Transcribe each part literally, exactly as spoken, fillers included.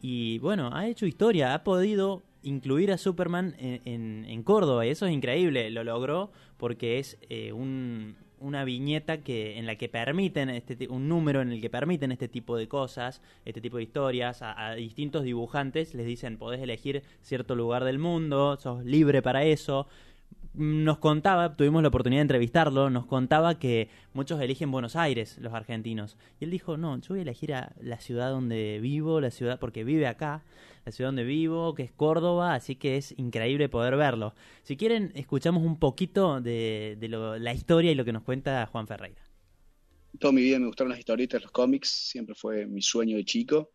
y bueno, ha hecho historia, ha podido incluir a Superman en, en, en Córdoba, y eso es increíble, lo logró porque es eh, un, una viñeta que en la que permiten, este un número en el que permiten este tipo de cosas, este tipo de historias, a, a distintos dibujantes les dicen, podés elegir cierto lugar del mundo, sos libre para eso. Nos contaba, tuvimos la oportunidad de entrevistarlo, nos contaba que muchos eligen Buenos Aires, los argentinos. Y él dijo, no, yo voy a elegir a la ciudad donde vivo, la ciudad, porque vive acá, la ciudad donde vivo, que es Córdoba, así que es increíble poder verlo. Si quieren, escuchamos un poquito de, de lo, la historia y lo que nos cuenta Juan Ferreira. Toda mi vida me gustaron las historietas, los cómics, siempre fue mi sueño de chico.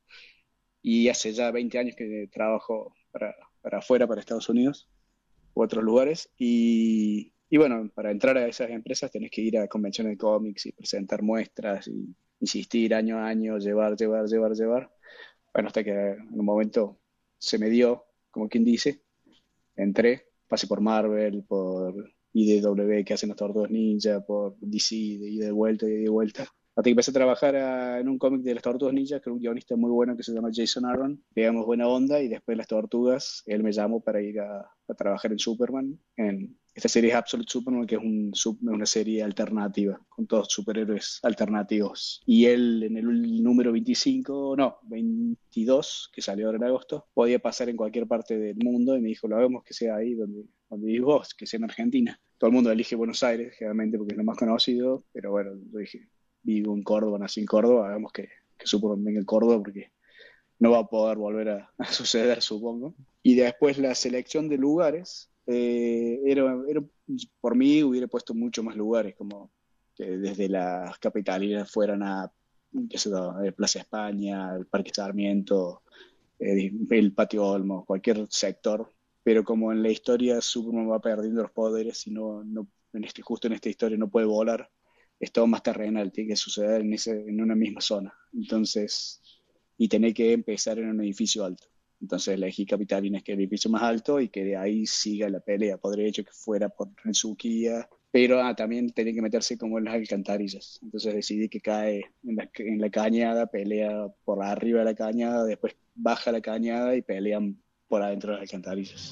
Y hace ya veinte años que trabajo para, para afuera, para Estados Unidos u otros lugares. Y, y bueno, para entrar a esas empresas tenés que ir a convenciones de cómics y presentar muestras y insistir año a año, llevar, llevar, llevar, llevar. Bueno, hasta que en un momento se me dio, como quien dice, entré, pasé por Marvel, por I D W que hacen los Tortugas Ninja, por D C, de ida y de vuelta, de ida y de vuelta. Hasta que empecé a trabajar a, en un cómic de las Tortugas Ninja, que era un guionista muy bueno que se llama Jason Aaron. Pegamos buena onda y después de las Tortugas, él me llamó para ir a, a trabajar en Superman. En esta serie es Absolute Superman, que es un, una serie alternativa, con todos superhéroes alternativos. Y él en el número veinticinco, no, veintidós, que salió ahora en agosto, podía pasar en cualquier parte del mundo y me dijo, lo hagamos que sea ahí donde, donde vivís vos, que sea en Argentina. Todo el mundo elige Buenos Aires, generalmente porque es lo más conocido, pero bueno, yo dije, vivo en Córdoba, nací en Córdoba, hagamos que, que Superman venga en Córdoba porque no va a poder volver a, a suceder, supongo. Y después la selección de lugares, eh, era, era, por mí hubiera puesto mucho más lugares, como que desde las capitalinas fueran a, qué sé yo, Plaza España, el Parque Sarmiento, eh, el Patio Olmo, cualquier sector. Pero como en la historia Superman va perdiendo los poderes y no, no en este, justo en esta historia no puede volar, es todo más terrenal, tiene que suceder en, ese, en una misma zona. Entonces, y tener que empezar en un edificio alto. Entonces elegí Capitalinas, que es el edificio más alto, y que de ahí siga la pelea. Podría hecho que fuera por Rensuquía, pero ah, también tenía que meterse como en las alcantarillas. Entonces decidí que cae en la, en la cañada, pelea por arriba de la cañada, después baja la cañada y pelean por adentro de las alcantarillas.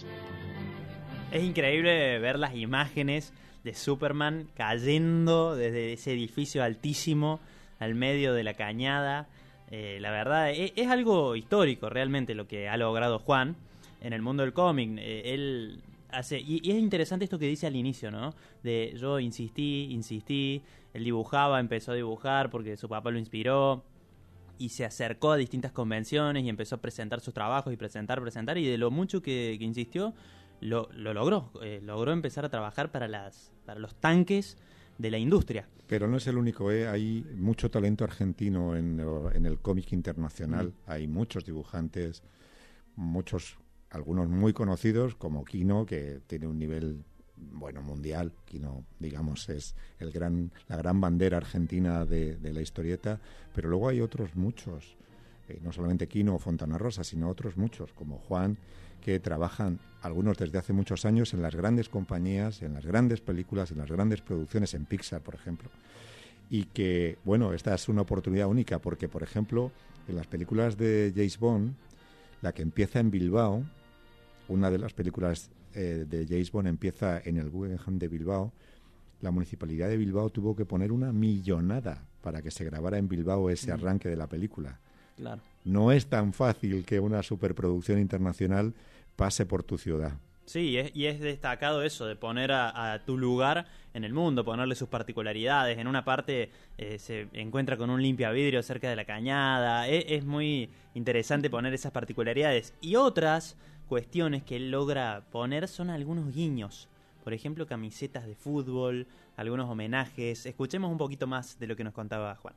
Es increíble ver las imágenes de Superman cayendo desde ese edificio altísimo al medio de la cañada. Eh, la verdad, es, es algo histórico realmente lo que ha logrado Juan en el mundo del cómic. Eh, él hace, y, y es interesante esto que dice al inicio, ¿no? De yo insistí, insistí, él dibujaba, empezó a dibujar porque su papá lo inspiró, y se acercó a distintas convenciones y empezó a presentar sus trabajos y presentar, presentar, y de lo mucho que, que insistió, lo, lo logró. Eh, logró empezar a trabajar para, las, para los tanques de la industria. Pero no es el único, ¿eh? Hay mucho talento argentino en, en el cómic internacional. Mm. Hay muchos dibujantes, muchos, algunos muy conocidos, como Kino, que tiene un nivel, bueno, mundial. Kino, digamos, es el gran, la gran bandera argentina de, de la historieta. Pero luego hay otros muchos, eh, no solamente Kino o Fontana Rosa, sino otros muchos, como Juan, que trabajan, algunos desde hace muchos años, en las grandes compañías, en las grandes películas, en las grandes producciones, en Pixar, por ejemplo. Y que, bueno, esta es una oportunidad única, porque, por ejemplo, en las películas de James Bond, la que empieza en Bilbao, una de las películas eh, de James Bond empieza en el Guggenheim de Bilbao, la Municipalidad de Bilbao tuvo que poner una millonada para que se grabara en Bilbao ese arranque de la película. Claro. No es tan fácil que una superproducción internacional pase por tu ciudad. Sí, y es, y es destacado eso, de poner a, a tu lugar en el mundo, ponerle sus particularidades. En una parte eh, se encuentra con un limpiavidrio cerca de la cañada. Es, es muy interesante poner esas particularidades. Y otras cuestiones que él logra poner son algunos guiños. Por ejemplo, camisetas de fútbol, algunos homenajes. Escuchemos un poquito más de lo que nos contaba Juan.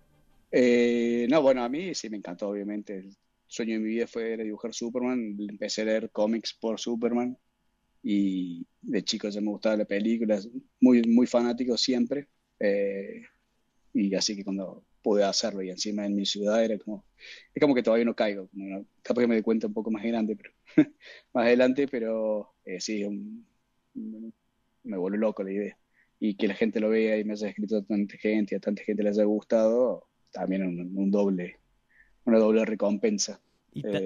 Eh, no, bueno, a mí sí me encantó, obviamente. El sueño de mi vida fue dibujar Superman. Empecé a leer cómics por Superman y de chico ya me gustaba la película, muy, muy fanático siempre. Eh, y así que cuando pude hacerlo y encima en mi ciudad era como, es como que todavía no caigo. Como no, capaz que me doy cuenta un poco más grande, pero más adelante, pero eh, sí, un, me volvió loco la idea. Y que la gente lo vea y me haya escrito a tanta gente y a tanta gente le haya gustado, también un, un doble, una doble recompensa. Y eh,